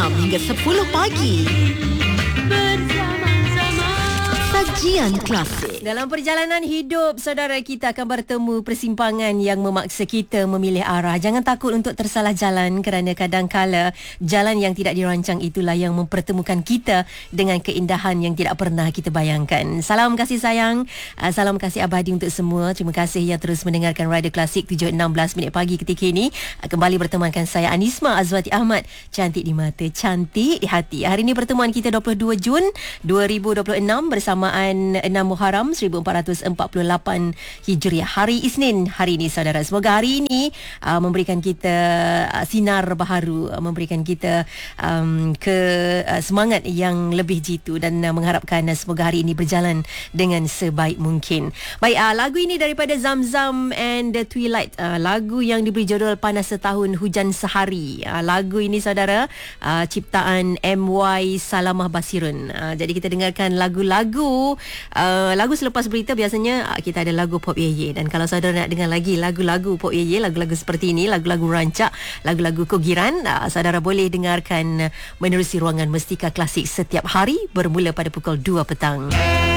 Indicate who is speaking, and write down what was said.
Speaker 1: 6 hingga 10 pagi. Sajian klasik.
Speaker 2: Dalam perjalanan hidup, saudara, kita akan bertemu persimpangan yang memaksa kita memilih arah. Jangan takut untuk tersalah jalan, kerana kadang-kala jalan yang tidak dirancang itulah yang mempertemukan kita dengan keindahan yang tidak pernah kita bayangkan. Salam kasih sayang, salam kasih abadi untuk semua. Terima kasih yang terus mendengarkan Radio Klasik 7.16 minit pagi ketika ini. Kembali bertemankan saya Anisma Azwati Ahmad. Cantik di mata, cantik di hati. Hari ini pertemuan kita 22 Jun 2026 bersamaan 6 Muharram 1448 Hijriah. Hari Isnin hari ini, saudara. Semoga hari ini memberikan kita sinar baharu, memberikan kita semangat yang lebih jitu, dan mengharapkan semoga hari ini berjalan dengan sebaik mungkin. Baik, lagu ini daripada Zamzam and the Twilight, lagu yang diberi judul Panas Setahun Hujan Sehari. Lagu ini, saudara, ciptaan MY Salamah Basirun. Jadi kita dengarkan lagu selepas berita. Biasanya kita ada lagu Pop Ye. Dan kalau saudara nak dengar lagi lagu-lagu Pop Ye, lagu-lagu seperti ini, lagu-lagu rancak, lagu-lagu kogiran, saudara boleh dengarkan menerusi ruangan Mestika Klasik setiap hari bermula pada pukul 2 petang.